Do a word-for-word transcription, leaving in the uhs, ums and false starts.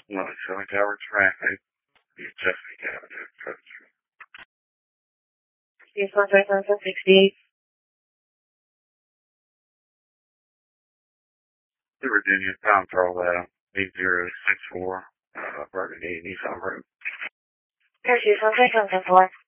Well, Silly Tower traffic. You Chesapeake Avenue, approach. East one five seven sixty-eight. The Virginia, Pound Patrol, uh, eight zero six four, uh, Burgundy, Nissan Road. Here's East one five seven four.